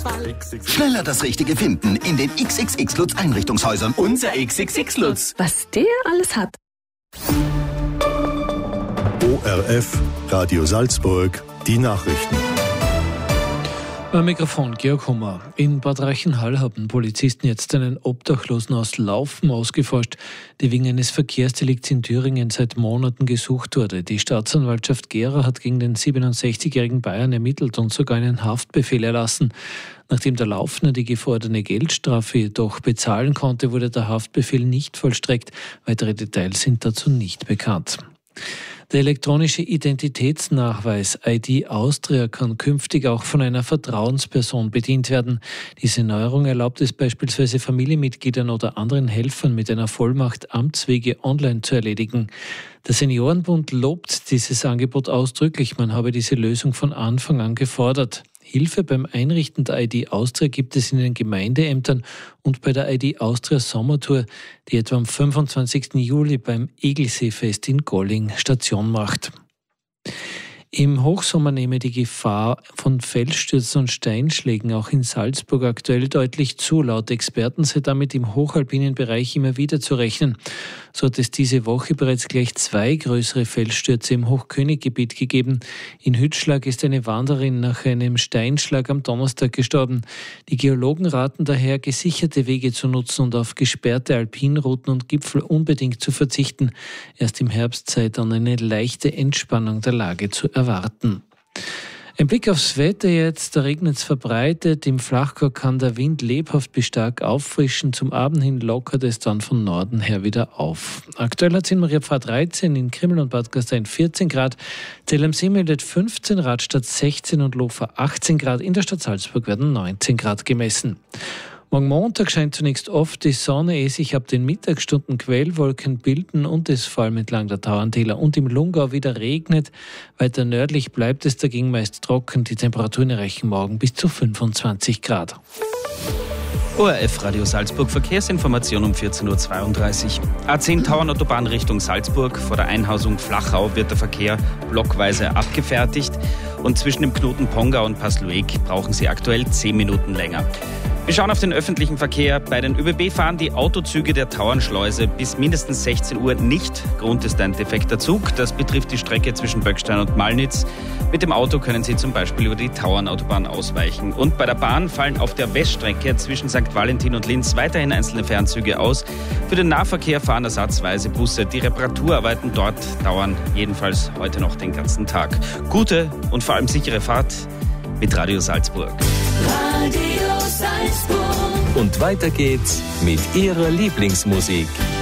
Schneller das Richtige finden in den XXX Lutz Einrichtungshäusern. Unser XXX Lutz. Was der alles hat. ORF, Radio Salzburg, die Nachrichten. Am Mikrofon Georg Hummer. In Bad Reichenhall haben Polizisten jetzt einen Obdachlosen aus Laufen ausgeforscht, der wegen eines Verkehrsdelikts in Thüringen seit Monaten gesucht wurde. Die Staatsanwaltschaft Gera hat gegen den 67-jährigen Bayern ermittelt und sogar einen Haftbefehl erlassen. Nachdem der Laufner die geforderte Geldstrafe jedoch bezahlen konnte, wurde der Haftbefehl nicht vollstreckt. Weitere Details sind dazu nicht bekannt. Der elektronische Identitätsnachweis ID Austria kann künftig auch von einer Vertrauensperson bedient werden. Diese Neuerung erlaubt es beispielsweise Familienmitgliedern oder anderen Helfern mit einer Vollmacht Amtswege online zu erledigen. Der Seniorenbund lobt dieses Angebot ausdrücklich. Man habe diese Lösung von Anfang an gefordert. Hilfe beim Einrichten der ID Austria gibt es in den Gemeindeämtern und bei der ID Austria Sommertour, die etwa am 25. Juli beim Egelseefest in Golling Station macht. Im Hochsommer nehme die Gefahr von Felsstürzen und Steinschlägen auch in Salzburg aktuell deutlich zu. Laut Experten sei damit im hochalpinen Bereich immer wieder zu rechnen. So hat es diese Woche bereits gleich 2 größere Felsstürze im Hochköniggebiet gegeben. In Hütschlag ist eine Wanderin nach einem Steinschlag am Donnerstag gestorben. Die Geologen raten daher, gesicherte Wege zu nutzen und auf gesperrte Alpinrouten und Gipfel unbedingt zu verzichten. Erst im Herbst sei dann eine leichte Entspannung der Lage zu erwarten. Ein Blick aufs Wetter jetzt, da regnet es verbreitet, im Flachgau kann der Wind lebhaft bis stark auffrischen, zum Abend hin lockert es dann von Norden her wieder auf. Aktuell hat es in Mariapfarr 13, in Krimml und Bad Gastein 14 Grad, Zell am See meldet 15, Radstadt 16 und Lofer 18 Grad, in der Stadt Salzburg werden 19 Grad gemessen. Morgen Montag scheint zunächst oft die Sonne, ehe sich ab den Mittagsstunden Quellwolken bilden und es vor allem entlang der Tauerntäler und im Lungau wieder regnet. Weiter nördlich bleibt es dagegen meist trocken. Die Temperaturen erreichen morgen bis zu 25 Grad. ORF Radio Salzburg Verkehrsinformation um 14.32 Uhr. A10 Tauernautobahn Richtung Salzburg. Vor der Einhausung Flachau wird der Verkehr blockweise abgefertigt. Und zwischen dem Knoten Pongau und Pasluek brauchen Sie aktuell 10 Minuten länger. Wir schauen auf den öffentlichen Verkehr. Bei den ÖBB fahren die Autozüge der Tauernschleuse bis mindestens 16 Uhr nicht. Grund ist ein defekter Zug. Das betrifft die Strecke zwischen Böckstein und Malnitz. Mit dem Auto können Sie zum Beispiel über die Tauernautobahn ausweichen. Und bei der Bahn fallen auf der Weststrecke zwischen St. Valentin und Linz weiterhin einzelne Fernzüge aus. Für den Nahverkehr fahren ersatzweise Busse. Die Reparaturarbeiten dort dauern jedenfalls heute noch den ganzen Tag. Gute und vor allem sichere Fahrt mit Radio Salzburg. Radio Salzburg. Und weiter geht's mit Ihrer Lieblingsmusik.